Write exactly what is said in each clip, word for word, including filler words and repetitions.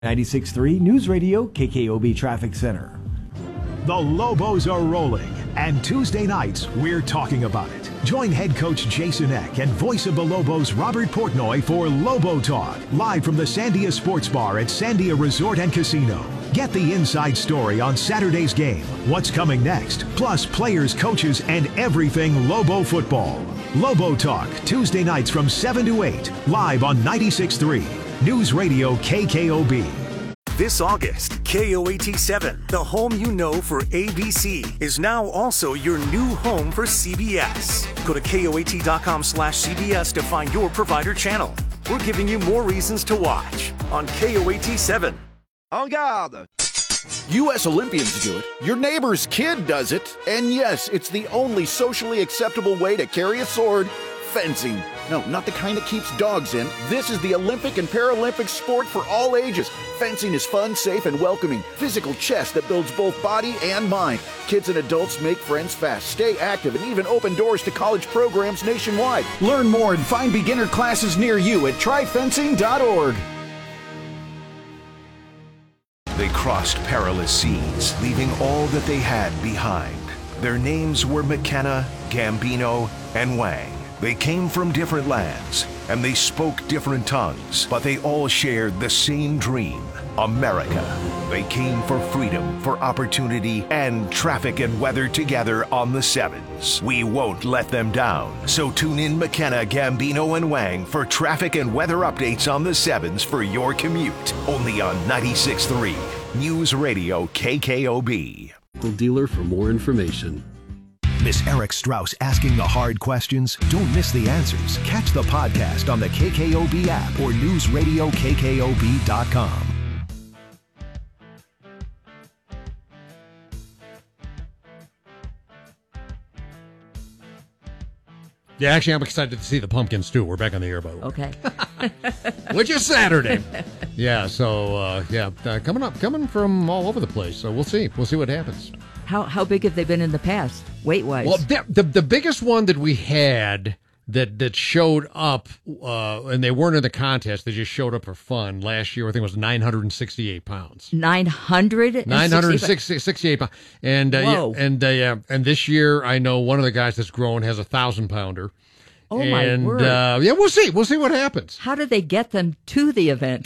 ninety-six point three News Radio K K O B Traffic Center. The Lobos are rolling, and Tuesday nights, we're talking about it. Join head coach Jason Eck and voice of the Lobos Robert Portnoy for Lobo Talk, live from the Sandia Sports Bar at Sandia Resort and Casino. Get the inside story on Saturday's game, what's coming next, plus players, coaches, and everything Lobo football. Lobo Talk, Tuesday nights from seven to eight, live on ninety-six point three News Radio K K O B. This August, K O A T seven, the home you know for A B C, is now also your new home for C B S. Go to K O A T dot com slash C B S to find your provider channel. We're giving you more reasons to watch on K O A T seven. En garde! U S Olympians do it, your neighbor's kid does it, and yes, it's the only socially acceptable way to carry a sword: fencing. No, not the kind that keeps dogs in. This is the Olympic and Paralympic sport for all ages. Fencing is fun, safe, and welcoming. Physical chess that builds both body and mind. Kids and adults make friends fast, stay active, and even open doors to college programs nationwide. Learn more and find beginner classes near you at try fencing dot org. They crossed perilous seas, leaving all that they had behind. Their names were McKenna, Gambino, and Wang. They came from different lands, and they spoke different tongues, but they all shared the same dream: America. They came for freedom, for opportunity, and traffic and weather together on the sevens. We won't let them down. So tune in McKenna, Gambino, and Wang for traffic and weather updates on the sevens for your commute. Only on ninety-six point three News Radio K K O B. Dealer for more information. Miss Eric Strauss asking the hard questions? Don't miss the answers. Catch the podcast on the K K O B app or news radio K K O B dot com. Yeah, actually, I'm excited to see the Pumpkins, too. We're back on the air, by the way. Okay. Which is Saturday. Yeah, so, uh, yeah, uh, coming up, coming from all over the place. So we'll see. We'll see what happens. How how big have they been in the past, weight-wise? Well, the, the, the biggest one that we had that that showed up, uh, and they weren't in the contest, they just showed up for fun last year, I think it was nine hundred sixty-eight pounds. nine hundred? nine hundred sixty-eight pounds. And, uh, yeah, and, uh, yeah, and this year, I know one of the guys that's grown has a thousand-pounder. Oh, and, my word. Uh, yeah, we'll see. We'll see what happens. How did they get them to the event?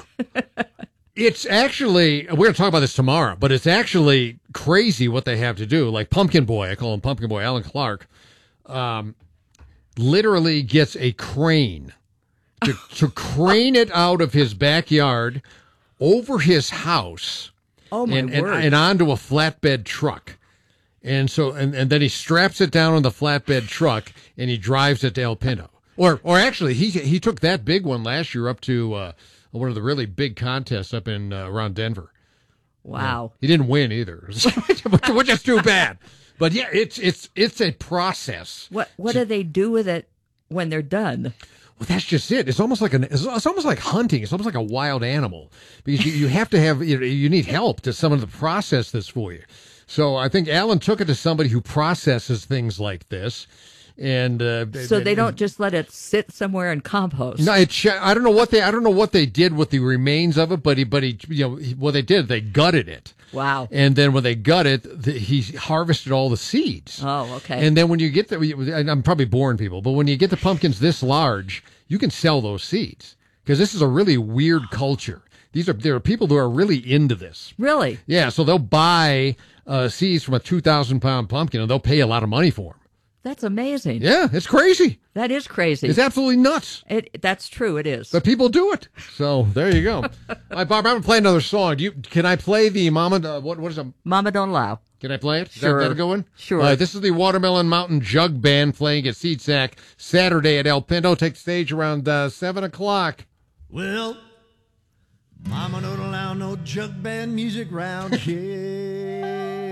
It's actually, we're going to talk about this tomorrow, but it's actually crazy what they have to do. Like Pumpkin Boy, I call him Pumpkin Boy, Alan Clark, um, literally gets a crane to, to crane it out of his backyard over his house. Oh, my and, and, word. and onto a flatbed truck. And so, and, and then he straps it down on the flatbed truck and he drives it to El Pinto. Or, or actually, he he took that big one last year up to uh, one of the really big contests up in uh, around Denver. Wow. Yeah. He didn't win either, which is too bad. But yeah, it's it's it's a process. What what do they do with it when they're done? Well, that's just it. It's almost like an it's, it's almost like hunting. It's almost like a wild animal because you, you have to have you, know, you need help to someone to process this for you. So I think Alan took it to somebody who processes things like this. And uh, so they don't just let it sit somewhere and compost. No, it, I don't know what they I don't know what they did with the remains of it, but he but he you know what they did they gutted it. Wow! And then when they gut it, the, he harvested all the seeds. Oh, okay. And then when you get the, I'm probably boring people, but when you get the pumpkins this large, you can sell those seeds because this is a really weird culture. These are there are people who are really into this. Really? Yeah. So they'll buy uh, seeds from a two thousand pound pumpkin, and they'll pay a lot of money for them. That's amazing. Yeah, it's crazy. That is crazy. It's absolutely nuts. It that's true. It is. But people do it. So there you go. All right, Barb, I'm gonna play another song. Do you? Can I play the Mama? Uh, what what is it? Mama Don't Allow. Can I play it? Is Sure. that, that a good one? Sure. All right, this is the Watermelon Mountain Jug Band playing at Seed Sack Saturday at El Pinto. Take the stage around uh, seven o'clock. Well, Mama don't allow no jug band music round here.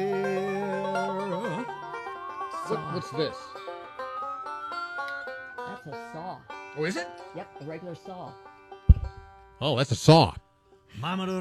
What, what's this? That's a saw. Oh, is it? Yep, a regular saw. Oh, that's a saw. Mama don't